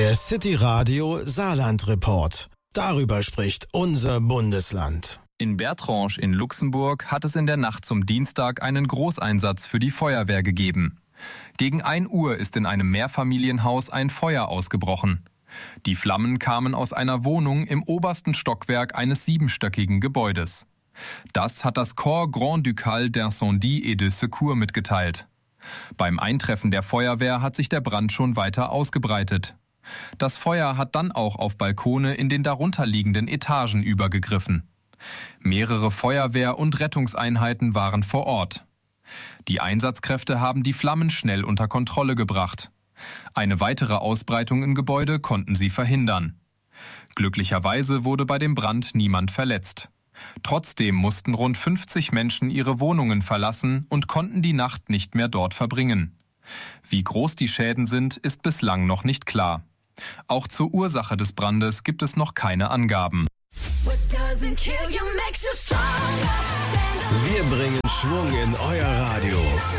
Der City Radio Saarland Report. Darüber spricht unser Bundesland. In Bertrange in Luxemburg hat es in der Nacht zum Dienstag einen Großeinsatz für die Feuerwehr gegeben. Gegen 1 Uhr ist in einem Mehrfamilienhaus ein Feuer ausgebrochen. Die Flammen kamen aus einer Wohnung im obersten Stockwerk eines 7-stöckigen Gebäudes. Das hat das Corps Grand Ducal d'Incendie et de Secours mitgeteilt. Beim Eintreffen der Feuerwehr hat sich der Brand schon weiter ausgebreitet. Das Feuer hat dann auch auf Balkone in den darunterliegenden Etagen übergegriffen. Mehrere Feuerwehr- und Rettungseinheiten waren vor Ort. Die Einsatzkräfte haben die Flammen schnell unter Kontrolle gebracht. Eine weitere Ausbreitung im Gebäude konnten sie verhindern. Glücklicherweise wurde bei dem Brand niemand verletzt. Trotzdem mussten rund 50 Menschen ihre Wohnungen verlassen und konnten die Nacht nicht mehr dort verbringen. Wie groß die Schäden sind, ist bislang noch nicht klar. Auch zur Ursache des Brandes gibt es noch keine Angaben. Wir bringen Schwung in euer Radio.